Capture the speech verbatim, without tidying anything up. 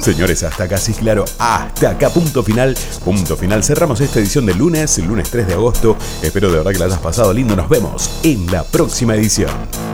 Señores, hasta acá, sí, claro, hasta acá, punto final, punto final. Cerramos esta edición de lunes, el lunes tres de agosto. Espero de verdad que la hayas pasado lindo. Nos vemos en la próxima edición.